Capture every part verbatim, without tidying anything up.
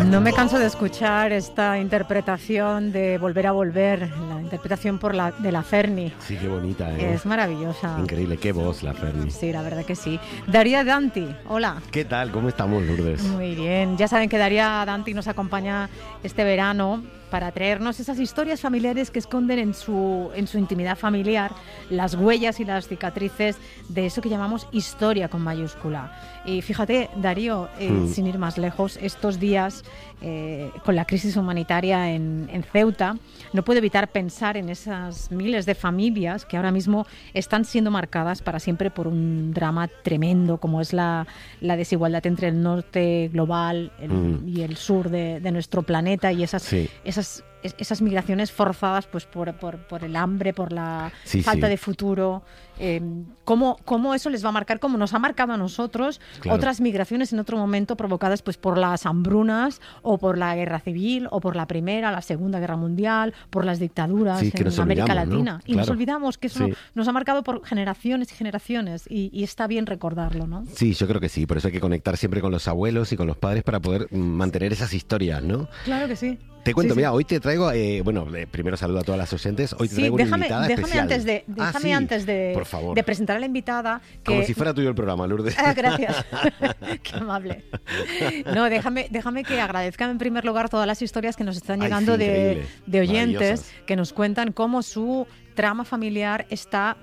No me canso de escuchar esta interpretación de Volver a Volver, la interpretación por la, de la Ferni. Sí, qué bonita, ¿eh? Es maravillosa. Increíble, qué voz la Ferni. Sí, la verdad que sí. Daria Danti, hola. ¿Qué tal? ¿Cómo estamos, Lourdes? Muy bien. Ya saben que Daria Danti nos acompaña este verano para traernos esas historias familiares que esconden en su, en su intimidad familiar las huellas y las cicatrices de eso que llamamos historia con mayúscula. Y fíjate, Darío, eh, mm. sin ir más lejos, estos días eh, con la crisis humanitaria en, en Ceuta, no puedo evitar pensar en esas miles de familias que ahora mismo están siendo marcadas para siempre por un drama tremendo como es la, la desigualdad entre el norte global el, mm. y el sur de, de nuestro planeta y esas, sí. esas esas migraciones forzadas pues por, por, por el hambre, por la sí, falta sí. de futuro, eh, cómo, cómo eso les va a marcar, como nos ha marcado a nosotros, claro. otras migraciones en otro momento provocadas pues por las hambrunas o por la guerra civil o por la primera, la segunda guerra mundial, por las dictaduras sí, en América Latina. ¿no? Y claro. nos olvidamos que eso sí. nos ha marcado por generaciones y generaciones y, y está bien recordarlo, ¿no? Sí, yo creo que sí, por eso hay que conectar siempre con los abuelos y con los padres para poder mantener esas historias, ¿no? Claro que sí. Te cuento, sí, mira, sí. hoy te traigo, eh, bueno, eh, primero saludo a todas las oyentes, hoy te sí, traigo déjame, una invitada déjame especial. Antes de, déjame ah, sí. antes de, Por favor. de presentar a la invitada. Que... Como si fuera tuyo el programa, Lourdes. Ah, gracias, qué amable. No, déjame, déjame que agradezca en primer lugar todas las historias que nos están llegando Ay, sí, de, de oyentes que nos cuentan cómo su trama familiar está...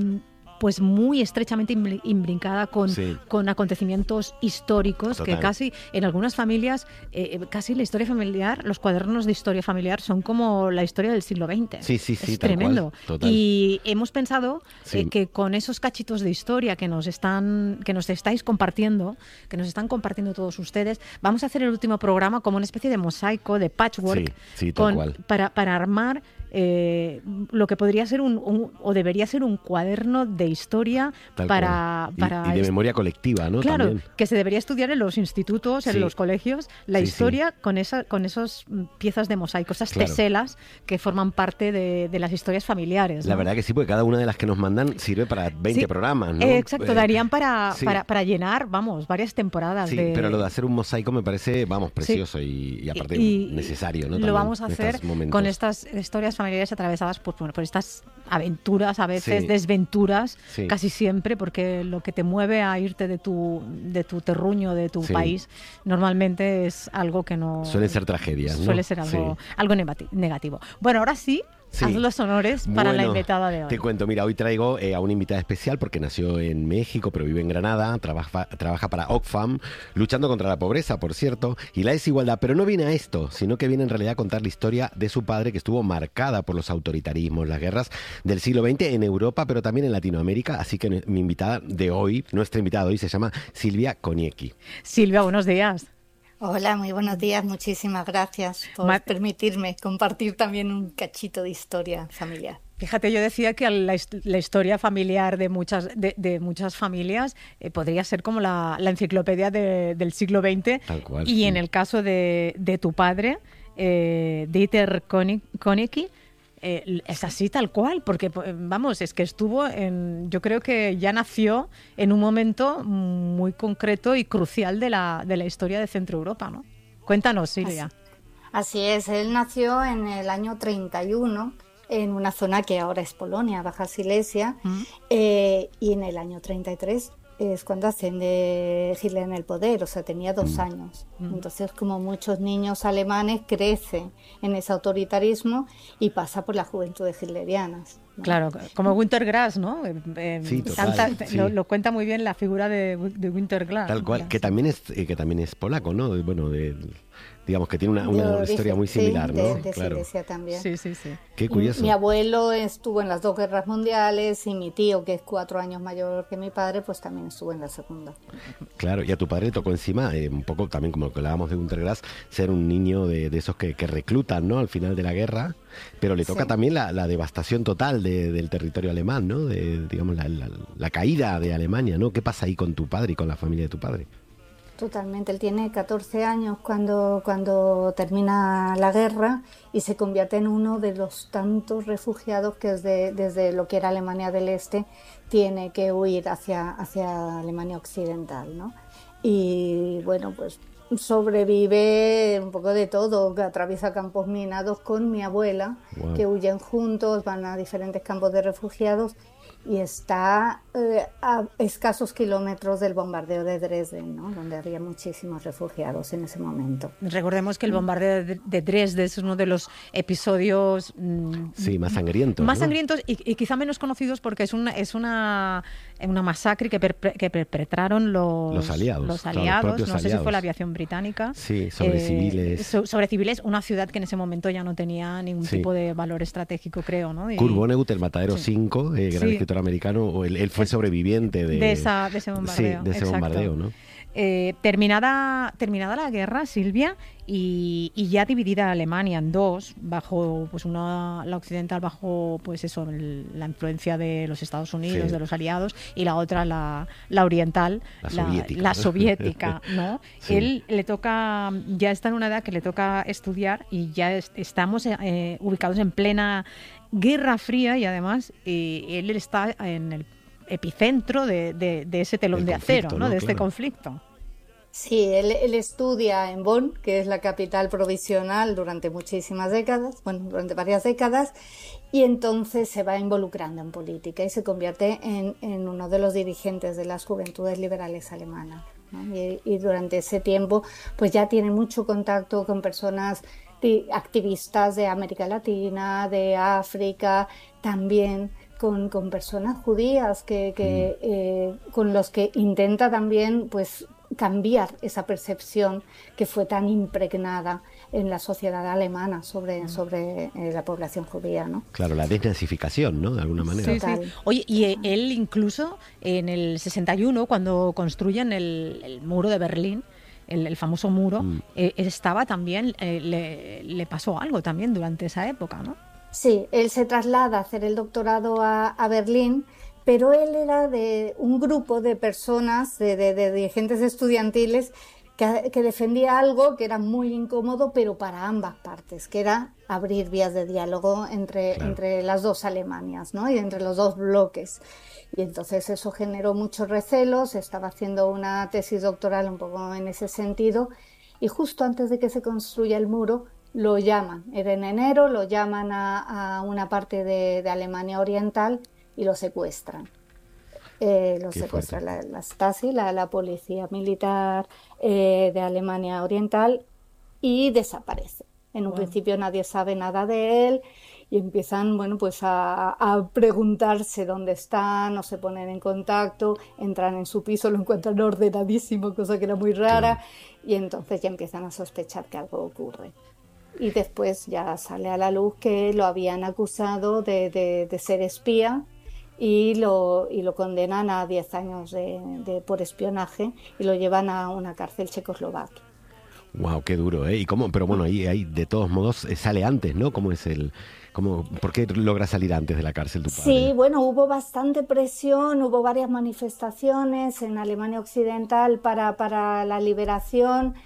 pues muy estrechamente imbrincada con, sí. con acontecimientos históricos. Total. Que casi en algunas familias, eh, casi la historia familiar, los cuadernos de historia familiar son como la historia del siglo veinte. Sí, sí, sí, es tremendo. Total. Y hemos pensado sí. eh, que con esos cachitos de historia que nos están, que nos estáis compartiendo, que nos están compartiendo todos ustedes, vamos a hacer el último programa como una especie de mosaico, de patchwork, sí, sí, tal con, cual. Para, para armar Eh, lo que podría ser un, un o debería ser un cuaderno de historia para, para y, y de est- memoria colectiva, ¿no? Claro, También. Que se debería estudiar en los institutos, en sí. los colegios, la sí, historia sí. con esa, con esos piezas de mosaico, esas claro. teselas que forman parte de, de las historias familiares, ¿no? La verdad que sí, porque cada una de las que nos mandan sirve para veinte sí. programas, ¿no? Eh, exacto, eh, darían para, sí. para, para llenar, vamos, varias temporadas. Sí, de... pero lo de hacer un mosaico me parece, vamos, precioso sí. y, y aparte y, necesario, ¿no? Lo También, vamos a hacer con estas historias familiares atravesadas Pues, bueno, por estas aventuras, a veces sí. desventuras, sí. casi siempre, porque lo que te mueve a irte de tu, de tu terruño, de tu sí. país, normalmente es algo que no... Suelen ser tragedias, ¿no? Suele ser algo, sí. algo negativo. Bueno, ahora sí, sí. haz los honores para bueno, la invitada de hoy. Te cuento, mira, hoy traigo eh, a una invitada especial porque nació en México, pero vive en Granada, trabaja, trabaja para Oxfam, luchando contra la pobreza, por cierto, y la desigualdad, pero no viene a esto, sino que viene en realidad a contar la historia de su padre, que estuvo marcada por los autoritarismos, las guerras del siglo veinte en Europa, pero también en Latinoamérica, así que mi invitada de hoy, nuestra invitada de hoy, se llama Silvia Koniecki. Silvia, buenos días. Hola, muy buenos días. Muchísimas gracias por Ma- permitirme compartir también un cachito de historia familiar. Fíjate, yo decía que la, la historia familiar de muchas, de, de muchas familias eh, podría ser como la, la enciclopedia de, del siglo veinte. Tal cual, y sí. en el caso de, de tu padre, eh, Dieter Koniecki, Eh, es así tal cual, porque vamos, es que estuvo en, yo creo que ya nació en un momento muy concreto y crucial de la, de la historia de Centro Europa, ¿no? Cuéntanos, Silvia. Así, así es, él nació en el año treinta y uno en una zona que ahora es Polonia, Baja Silesia, ¿Mm? eh, y en el año treinta y tres es cuando asciende Hitler en el poder, o sea, tenía dos mm. años. Mm. Entonces, como muchos niños alemanes, crece en ese autoritarismo y pasa por las juventudes hitlerianas, ¿no? Claro, como Wintergrass, ¿no? Eh, sí, total, tanta, sí. Lo, lo cuenta muy bien la figura de, de Wintergrass. Tal cual, que también es eh, que también es polaco, ¿no? Bueno, de... digamos que tiene una, una origen, historia muy similar, sí, ¿no? De, de claro. Silesia también. Sí, sí, sí. Qué curioso. Mi, mi abuelo estuvo en las dos guerras mundiales y mi tío, que es cuatro años mayor que mi padre, pues también estuvo en la segunda. Claro, y a tu padre le tocó encima, eh, un poco también como lo que hablábamos de Wintergrass, ser un niño de, de esos que, que reclutan, ¿no? Al final de la guerra, pero le toca sí. también la, la devastación total de, del territorio alemán, ¿no? De, digamos, la, la, la caída de Alemania, ¿no? ¿Qué pasa ahí con tu padre y con la familia de tu padre? Totalmente, él tiene catorce años cuando, cuando termina la guerra y se convierte en uno de los tantos refugiados que desde, desde lo que era Alemania del Este tiene que huir hacia, hacia Alemania Occidental, ¿no? Y bueno, pues sobrevive un poco de todo, que atraviesa campos minados con mi abuela, wow. que huyen juntos, van a diferentes campos de refugiados y está eh, a escasos kilómetros del bombardeo de Dresden, ¿no? Donde había muchísimos refugiados en ese momento. Recordemos que el bombardeo de, de Dresden es uno de los episodios mmm, sí, más sangrientos, más ¿no? sangrientos y, y quizá menos conocidos porque es una es una, una masacre que, per, que perpetraron los, los aliados, los aliados. Los no sé aliados. si fue la aviación británica. Sí, sobre eh, civiles. So, sobre civiles, una ciudad que en ese momento ya no tenía ningún sí. tipo de valor estratégico, creo, ¿no? Y, Kurt Vonnegut, el Matadero sí. cinco, eh, gran sí. escritor americano, él, él fue sobreviviente de, de, esa, de ese bombardeo. Sí, de ese Exacto. bombardeo, ¿no? Eh, terminada, terminada la guerra, Silvia, y, y ya dividida Alemania en dos, bajo pues una la occidental bajo pues eso el, la influencia de los Estados Unidos, sí. de los aliados, y la otra la, la oriental, la la soviética, la soviética ¿no? Sí. Él le toca, ya está en una edad que le toca estudiar y ya es, estamos eh, ubicados en plena Guerra Fría y además eh, él está en el epicentro de, de, de ese telón el de acero, ¿no? ¿no? De Claro. este conflicto. Sí, él, él estudia en Bonn, que es la capital provisional durante muchísimas décadas, bueno, durante varias décadas, y entonces se va involucrando en política y se convierte en, en uno de los dirigentes de las Juventudes Liberales Alemanas, ¿no? Y, y durante ese tiempo pues ya tiene mucho contacto con personas de, activistas de América Latina, de África, también Con, con personas judías que, que, eh, con los que intenta también pues cambiar esa percepción que fue tan impregnada en la sociedad alemana sobre, sobre eh, la población judía, ¿no? Claro, la desnazificación, ¿no? De alguna manera. Sí, sí. Oye, y eh, él incluso en el sesenta y uno, cuando construyen el, el muro de Berlín, el, el famoso muro, mm. eh, estaba también, eh, le, le pasó algo también durante esa época, ¿no? Sí, él se traslada a hacer el doctorado a, a Berlín, pero él era de un grupo de personas, de, de, de dirigentes estudiantiles, que, que defendía algo que era muy incómodo, pero para ambas partes, que era abrir vías de diálogo entre, claro. entre las dos Alemanias, ¿no? Y entre los dos bloques. Y entonces eso generó muchos recelos, estaba haciendo una tesis doctoral un poco en ese sentido, y justo antes de que se construya el muro, lo llaman, era en enero, lo llaman a, a una parte de, de Alemania Oriental y lo secuestran. Eh, lo Qué secuestra la, la Stasi, la, la policía militar eh, de Alemania Oriental, y desaparece. En un wow. principio nadie sabe nada de él y empiezan, bueno, pues a, a preguntarse dónde están, o se ponen en contacto, entran en su piso, lo encuentran ordenadísimo, cosa que era muy rara, sí. y entonces ya empiezan a sospechar que algo ocurre. Y después ya sale a la luz que lo habían acusado de, de, de ser espía y lo, y lo condenan a diez años de, de, por espionaje y lo llevan a una cárcel checoslovaca. Wow, qué duro, ¿eh? Y cómo, pero bueno, ahí, ahí de todos modos sale antes, ¿no? ¿Cómo es el, cómo, por qué logra salir antes de la cárcel tu padre? Sí, bueno, hubo bastante presión, hubo varias manifestaciones en Alemania Occidental para, para la liberación.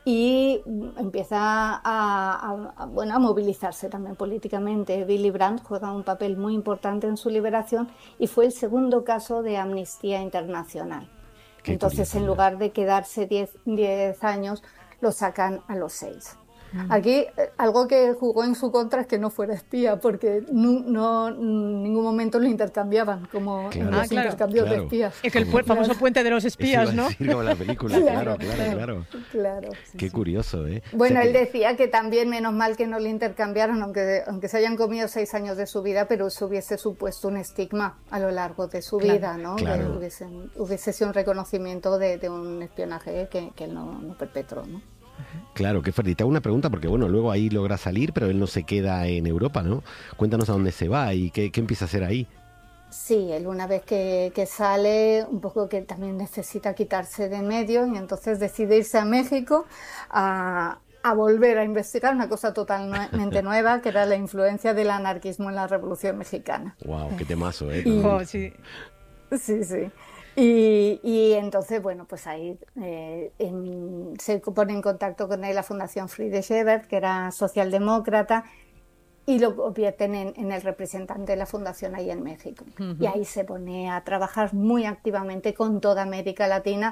Y empieza a, a, a, bueno, a movilizarse también políticamente. Willy Brandt juega un papel muy importante en su liberación y fue el segundo caso de Amnistía Internacional. Qué Entonces, curioso, en lugar de quedarse diez años, lo sacan a los seis. Aquí algo que jugó en su contra es que no fuera espía, porque no, no en ningún momento lo intercambiaban como claro. en los ah, claro, intercambios claro. de espías. Es que el pu- famoso puente de los espías, ¿no? Decir, como la película, claro, claro, claro. claro. claro sí, Qué sí. curioso, ¿eh? Bueno, o sea él que... decía que también menos mal que no le intercambiaron, aunque, aunque se hayan comido seis años de su vida, pero eso hubiese supuesto un estigma a lo largo de su claro. vida, ¿no? Claro. Que hubiese, hubiese sido un reconocimiento de, de un espionaje que, que él no, no perpetró, ¿no? Claro, qué fuerte. Y te hago una pregunta porque, bueno, luego ahí logra salir, pero él no se queda en Europa, ¿no? Cuéntanos a dónde se va y qué, qué empieza a hacer ahí. Sí, él una vez que, que sale, un poco que también necesita quitarse de medio y entonces decide irse a México a, a volver a investigar una cosa totalmente nueva, que era la influencia del anarquismo en la Revolución Mexicana. Wow, qué temazo, ¿eh? Y, oh, sí. Sí, sí. Y, y entonces, bueno, pues ahí eh, en, se pone en contacto con él la Fundación Friedrich Ebert, que era socialdemócrata, y lo convierten en, en el representante de la fundación ahí en México. Uh-huh. Y ahí se pone a trabajar muy activamente con toda América Latina,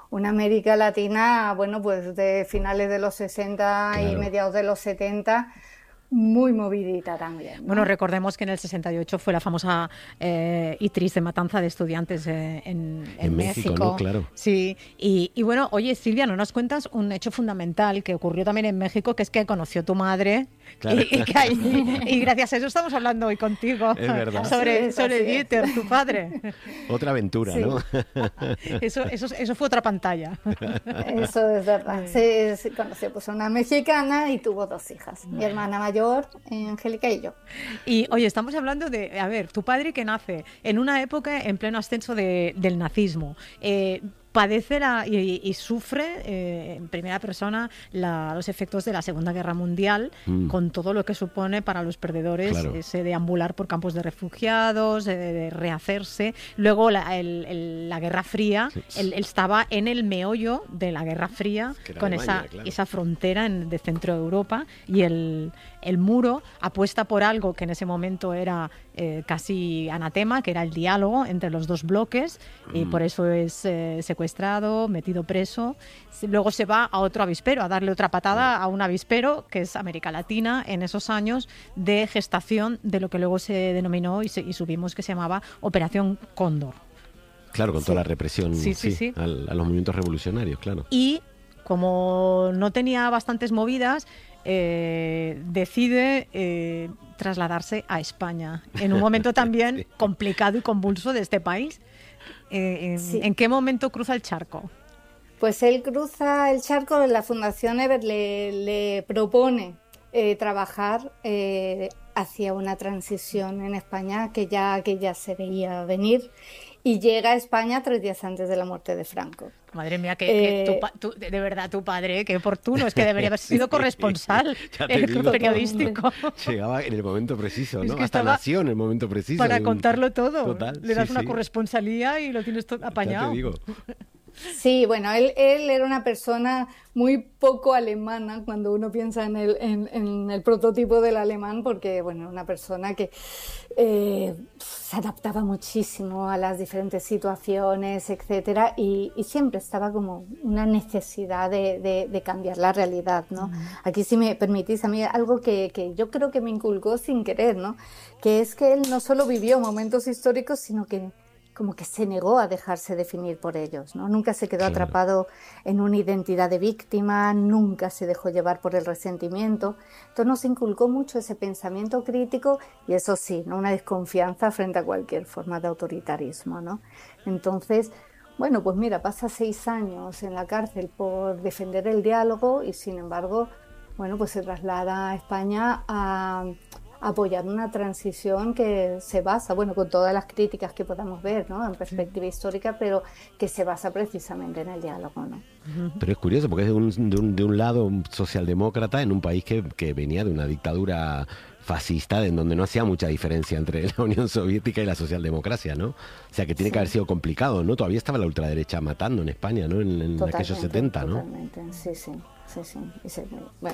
una América Latina, bueno, pues de finales de los sesenta claro. y mediados de los setenta, muy movidita también, ¿no? Bueno, recordemos que en el sesenta y ocho fue la famosa eh, y triste matanza de estudiantes eh, en, en, en México. México, ¿no? Claro. Sí, y, y bueno, oye, Silvia, ¿no nos cuentas un hecho fundamental que ocurrió también en México, que es que conoció tu madre? Claro. Y, y, que ahí, y gracias a eso estamos hablando hoy contigo. Es verdad. Sobre, es, sobre Dieter, tu padre. Otra aventura, sí. ¿no? Eso, eso, eso fue otra pantalla. Eso es verdad. Se, se conoció pues a una mexicana y tuvo dos hijas. Mi hermana mayor, Angélica, y yo. Y oye, estamos hablando de, a ver, tu padre que nace en una época en pleno ascenso de, del nazismo. Eh, padece la, y, y sufre eh, en primera persona la, los efectos de la Segunda Guerra Mundial, mm. con todo lo que supone para los perdedores, claro. ese deambular por campos de refugiados, de, de rehacerse. Luego la, el, el, la Guerra Fría, sí. él, él estaba en el meollo de la Guerra Fría, con Alemania, esa, claro. esa frontera en, de Centro Europa, y el, el muro apuesta por algo que en ese momento era eh, casi anatema, que era el diálogo entre los dos bloques, mm. y por eso es eh, secuestrado, metido preso. Luego se va a otro avispero, a darle otra patada a un avispero, que es América Latina, en esos años de gestación de lo que luego se denominó y, se, y subimos que se llamaba Operación Cóndor. Claro, con sí. toda la represión sí, sí, sí, sí. Al, a los movimientos revolucionarios, claro. Y como no tenía bastantes movidas, eh, decide eh, trasladarse a España, en un momento también sí. complicado y convulso de este país. Eh, en, sí. ¿En qué momento cruza el charco? Pues él cruza el charco, la Fundación Ebert le, le propone eh, trabajar eh, hacia una transición en España que ya, que ya se veía venir, y llega a España tres días antes de la muerte de Franco. Madre mía, que, eh, que tu, tu, de verdad tu padre, qué oportuno, es que debería haber sido corresponsal eh, digo, periodístico. Llegaba en el momento preciso, ¿no? Hasta nació en el momento preciso. Para un... contarlo todo. Total, Le das sí, una sí. corresponsalía y lo tienes todo apañado. Ya te digo. Sí, bueno, él, él era una persona muy poco alemana cuando uno piensa en el, en, en el prototipo del alemán, porque, bueno, una persona que eh, se adaptaba muchísimo a las diferentes situaciones, etcétera, y, y siempre estaba como una necesidad de, de, de cambiar la realidad, ¿no? Uh-huh. Aquí, si me permitís, a mí algo que, que yo creo que me inculcó sin querer, ¿no? Que es que él no solo vivió momentos históricos, sino que como que se negó a dejarse definir por ellos, ¿no? Nunca se quedó claro. atrapado en una identidad de víctima, nunca se dejó llevar por el resentimiento. Entonces nos inculcó mucho ese pensamiento crítico y eso sí, ¿no? Una desconfianza frente a cualquier forma de autoritarismo, ¿no? Entonces, bueno, pues mira, pasa seis años en la cárcel por defender el diálogo y sin embargo, bueno, pues se traslada a España a apoyar una transición que se basa, bueno, con todas las críticas que podamos ver, ¿no? En perspectiva histórica, pero que se basa precisamente en el diálogo, ¿no? Pero es curioso porque es de un, de un, de un lado un socialdemócrata en un país que, que venía de una dictadura fascista en donde no hacía mucha diferencia entre la Unión Soviética y la socialdemocracia, ¿no? O sea que tiene sí. que haber sido complicado, ¿no? Todavía estaba la ultraderecha matando en España, ¿no? En, en aquellos setenta, ¿no? Totalmente, sí, sí, sí, sí. Y se, bueno.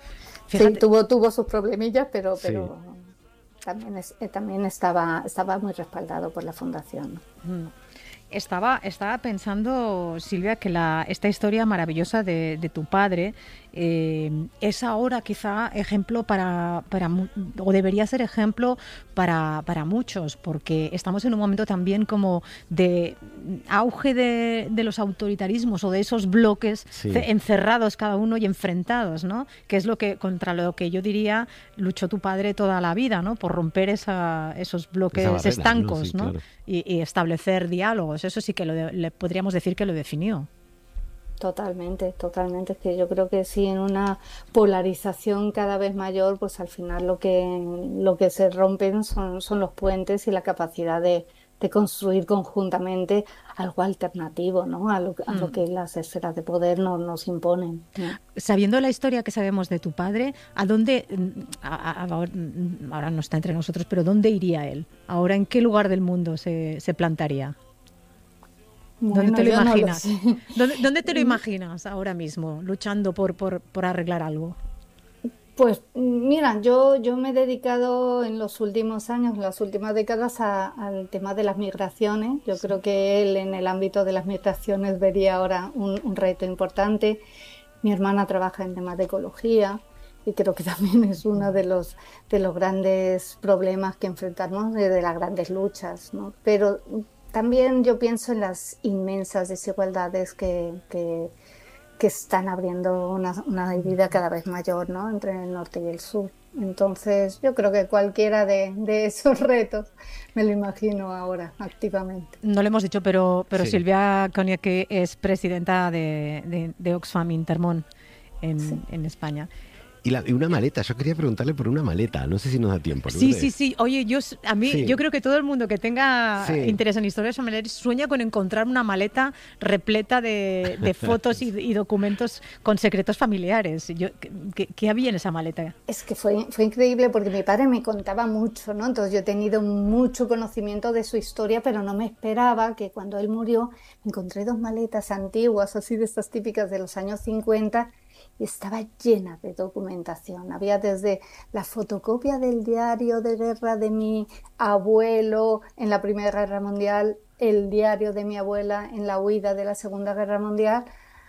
Sí, tuvo, tuvo sus problemillas, pero, pero sí. también, es, también estaba, estaba muy respaldado por la Fundación. Mm. Estaba, estaba pensando, Silvia, que la, esta historia maravillosa de, de tu padre eh, es ahora quizá ejemplo para, para, o debería ser ejemplo para, para muchos, porque estamos en un momento también como de auge de, de los autoritarismos o de esos bloques sí. encerrados cada uno y enfrentados, ¿no? Que es lo que contra lo que yo diría luchó tu padre toda la vida, ¿no? Por romper esa, esos bloques barrera, estancos, ¿no? Sí, ¿no? Claro. Y, y establecer diálogos. Eso sí que lo de, le podríamos decir que lo definió. Totalmente, totalmente. Es que yo creo que sí, en una polarización cada vez mayor, pues al final lo que lo que se rompen son, son los puentes y la capacidad de, de construir conjuntamente algo alternativo, ¿no? A lo, a lo que las esferas de poder nos, nos imponen, ¿no? Sabiendo la historia que sabemos de tu padre, ¿a dónde, a, a, ahora, ahora no está entre nosotros, pero dónde iría él? ¿Ahora en qué lugar del mundo se, se plantaría? ¿Dónde bueno, te lo imaginas? No lo ¿Dónde, ¿Dónde te lo imaginas ahora mismo, luchando por, por, por arreglar algo? Pues mira, yo, yo me he dedicado en los últimos años, en las últimas décadas, a- al tema de las migraciones. Yo creo que él en el ámbito de las migraciones vería ahora un, un reto importante. Mi hermana trabaja en temas de ecología y creo que también es uno de los, de los grandes problemas que enfrentamos, de, de las grandes luchas, ¿no? Pero también yo pienso en las inmensas desigualdades que, que que están abriendo una, una divida cada vez mayor, ¿no?, entre el norte y el sur. Entonces, yo creo que cualquiera de, de esos retos me lo imagino ahora activamente. No lo hemos dicho, pero, pero Sí. Silvia Coniaque es presidenta de, de, de Oxfam Intermón en, Sí. en España. Y, la, y una maleta, yo quería preguntarle por una maleta, no sé si nos da tiempo. Sí, Lourdes. sí, sí. Oye, yo s- a mí, Sí. yo creo que todo el mundo que tenga Sí. interés en historias familiares sueña con encontrar una maleta repleta de, de fotos y, y documentos con secretos familiares. Yo, ¿qué, qué- qué había en esa maleta? Es que fue, fue increíble porque mi padre me contaba mucho, ¿no? Entonces yo he tenido mucho conocimiento de su historia, pero no me esperaba que cuando él murió me encontré dos maletas antiguas, así de estas típicas de los años cincuenta, y estaba llena de documentación. Había desde la fotocopia del diario de guerra de mi abuelo en la Primera Guerra Mundial, el diario de mi abuela en la huida de la Segunda Guerra Mundial,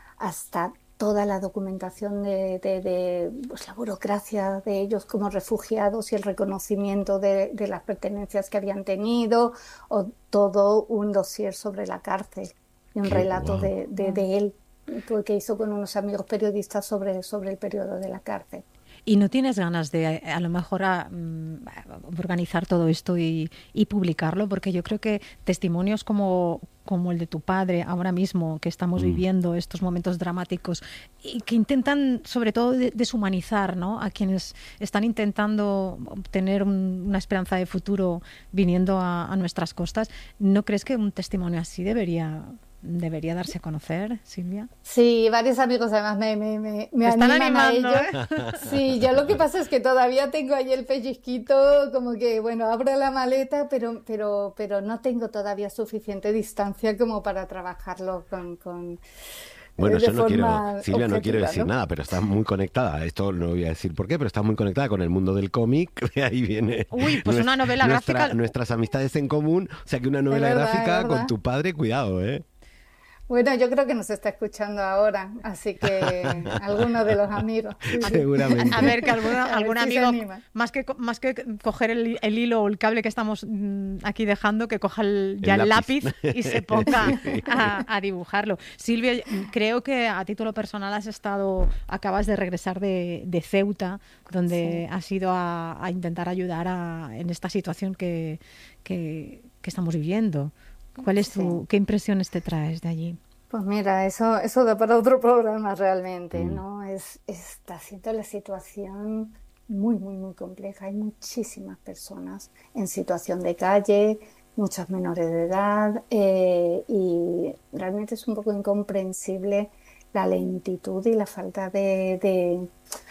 hasta toda la documentación de, de, de pues, la burocracia de ellos como refugiados y el reconocimiento de, de las pertenencias que habían tenido, o todo un dossier sobre la cárcel y un Qué relato guau. de, de, de él que hizo con unos amigos periodistas sobre, sobre el periodo de la cárcel. ¿Y no tienes ganas de, a lo mejor, a, mm, organizar todo esto y, y publicarlo? Porque yo creo que testimonios como, como el de tu padre ahora mismo, que estamos Mm. viviendo estos momentos dramáticos, y que intentan, sobre todo, de- deshumanizar, ¿no?, a quienes están intentando obtener un- una esperanza de futuro viniendo a, a nuestras costas, ¿no crees que un testimonio así debería, debería darse a conocer, Silvia? Sí, varios amigos además me, me, me, me Te están animan a animando, ello. Sí, yo lo que pasa es que todavía tengo ahí el pellizquito, como que, bueno, abro la maleta, pero, pero, pero no tengo todavía suficiente distancia como para trabajarlo con, con Bueno, eh, de yo no quiero, forma Silvia, no quiero objetiva, decir ¿no? nada, pero estás muy conectada. Esto no voy a decir por qué, pero estás muy conectada con el mundo del cómic. Ahí viene. Uy, pues nues- una novela nuestra- gráfica. Nuestras amistades en común. O sea que una novela verdad, es gráfica verdad. con tu padre, cuidado, ¿eh? Bueno, yo creo que nos está escuchando ahora, así que alguno de los amigos. Sí, sí. Seguramente. A ver, que alguna- A ver algún si se amigo, anima. más que, co- más que coger el, el hilo o el cable que estamos mm, aquí dejando, que coja el- ya El el lápiz. lápiz y se ponga Sí. a, a dibujarlo. Silvia, creo que a título personal has estado, acabas de regresar de, de Ceuta, donde has ido a, a intentar ayudar a, en esta situación que, que, que estamos viviendo. ¿Cuál es tu, Sí. qué impresiones te traes de allí? Pues mira, eso, eso da para otro programa realmente, Mm. ¿no? Es, está siendo la situación muy, muy, muy compleja. Hay muchísimas personas en situación de calle, muchos menores de edad, eh, y realmente es un poco incomprensible la lentitud y la falta de, de,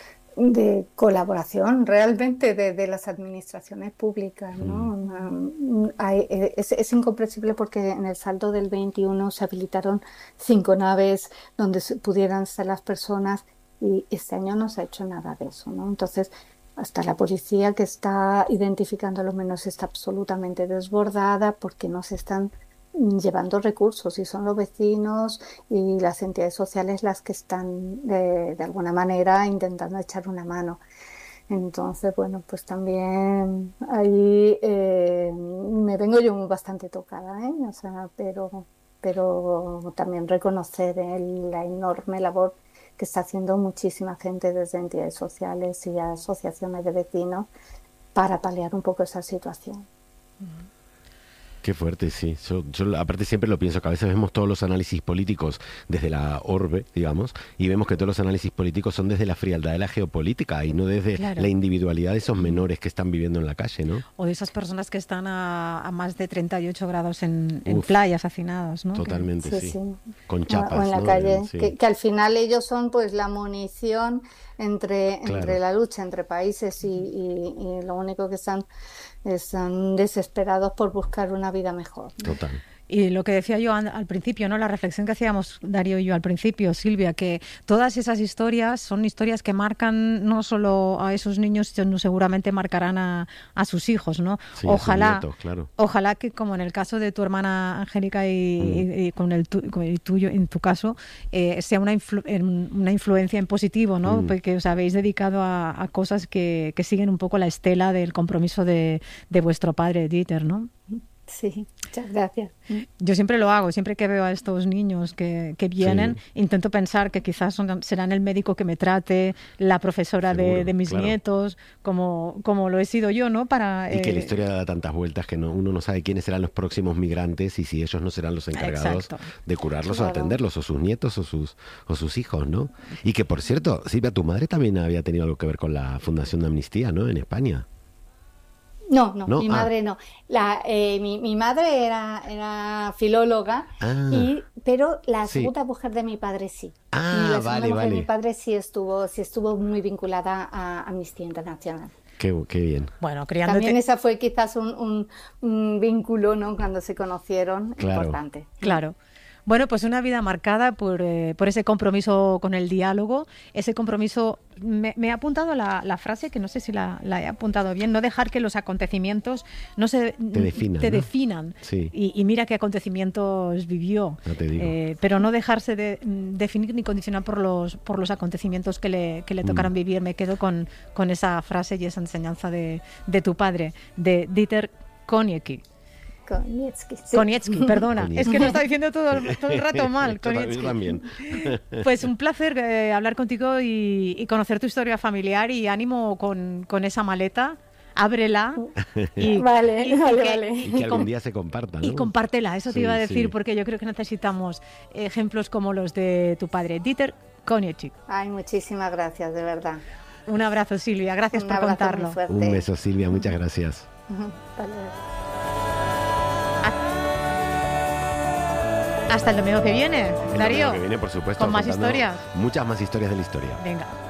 de colaboración realmente de, de las administraciones públicas, ¿no? Um, hay- es, es incomprensible porque en el saldo del veintiuno se habilitaron cinco naves donde se pudieran estar las personas, y este año no se ha hecho nada de eso, ¿no? Entonces, hasta la policía que está identificando a los menores está absolutamente desbordada porque no se están llevando recursos, y son los vecinos y las entidades sociales las que están de, de alguna manera intentando echar una mano. Entonces, bueno, pues también ahí eh, me vengo yo bastante tocada, ¿eh? O sea, pero, pero también reconocer el- la enorme labor que está haciendo muchísima gente desde entidades sociales y asociaciones de vecinos para paliar un poco esa situación. Qué fuerte, sí. Yo, yo aparte siempre lo pienso, que a veces vemos todos los análisis políticos desde la orbe, digamos, y vemos que todos los análisis políticos son desde la frialdad de la geopolítica y no desde Claro. la individualidad de esos menores que están viviendo en la calle, ¿no? O de esas personas que están a, a más de treinta y ocho grados en, en Uf. playas hacinados, ¿no? Totalmente, sí. Sí, sí. Con O- chapas, o en la ¿no? calle, Sí. que, que al final ellos son pues la munición entre, Claro. entre la lucha entre países, y, y- y lo único que están están desesperados por buscar una vida mejor. Total. Y lo que decía yo an- al principio, ¿no? La reflexión que hacíamos Darío y yo al principio, Silvia, que todas esas historias son historias que marcan no solo a esos niños, sino seguramente marcarán a, a sus hijos, ¿no? Sí, a sus ojalá, nietos, claro. ojalá que como en el caso de tu hermana Angélica y, Mm. y- y con, el tu- con el tuyo, en tu caso, eh, sea una, influ- en- una influencia en positivo, ¿no? Mm. Porque os habéis dedicado a, a cosas que, que siguen un poco la estela del compromiso de, de vuestro padre, Dieter, ¿no? Sí, muchas gracias. Yo siempre lo hago, siempre que veo a estos niños que, que vienen, Sí. intento pensar que quizás son- serán el médico que me trate, la profesora de, Seguro, de mis claro. nietos, como, como lo he sido yo, ¿no? Para, Y que la eh, historia da tantas vueltas que no, uno no sabe quiénes serán los próximos migrantes y si ellos no serán los encargados Exacto. de curarlos o Claro. atenderlos, o sus nietos o sus, o sus hijos, ¿no? Y que, por cierto, Silvia, tu madre también había tenido algo que ver con la Fundación de Amnistía, ¿no? En España. No, no, ¿No? mi Ah. madre no. La, eh, mi, mi madre era, era filóloga, Ah. y, pero la Sí. segunda mujer de mi padre sí. Ah, Y la segunda vale, mujer de vale. mi padre sí estuvo, sí estuvo muy vinculada a Amnistía Internacional. Qué, qué bien. bueno, criándote... También esa fue quizás un, un- un vínculo, ¿no? Cuando se conocieron, Claro. importante. Claro. Bueno, pues una vida marcada por, eh, por ese compromiso con el diálogo, ese compromiso, me, me he apuntado la, la frase, que no sé si la, la he apuntado bien, no dejar que los acontecimientos no se, Te definan, te ¿no? definan. Sí. Y, y mira qué acontecimientos vivió. No te digo. Eh, pero no dejarse de mm, definir ni condicionar por los, por los acontecimientos que le, que le Mm. tocaron vivir. Me quedo con, con esa frase y esa enseñanza de, de tu padre, de Dieter Konieczki. Konietzki, sí. Konieczki, perdona. Konieczki. Es que lo está diciendo todo, el- todo el rato mal. Yo también- Konieczki. también. Pues un placer eh, hablar contigo y, y conocer tu historia familiar, y ánimo con, con esa maleta. Ábrela y, Vale, y- y vale, que- vale. Y que algún día se comparta, ¿no? y compártela, eso te Sí, iba a decir, sí. porque yo creo que necesitamos ejemplos como los de tu padre, Dieter Konieczki. Ay, muchísimas gracias, de verdad. Un abrazo, Silvia, gracias Un por abrazo contarlo. muy fuerte. Un beso, Silvia, muchas gracias. Ujú, hasta luego. Hasta el domingo que viene, El Darío. domingo que viene, por supuesto, con más contando historias. Muchas más historias de la historia. Venga.